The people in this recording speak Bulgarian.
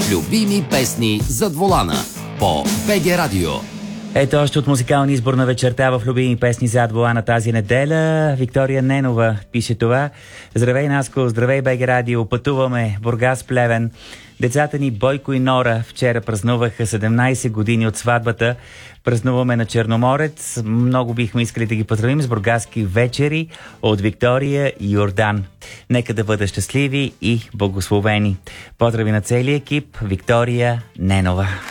Любими песни зад волана по БГ Радио. Ето още от музикалния избор на вечерта в любими песни зад волана тази неделя. Виктория Ненова пише това. Здравей, Наско, здравей, БГ Радио. Пътуваме Бургас, Плевен. Децата ни Бойко и Нора вчера празнуваха 17 години от сватбата. Празнуваме на Черноморец. Много бихме искали да ги поздравим с бургаски вечери от Виктория и Йордан. Нека да бъдат щастливи и благословени. Поздрави на целия екип. Виктория Ненова.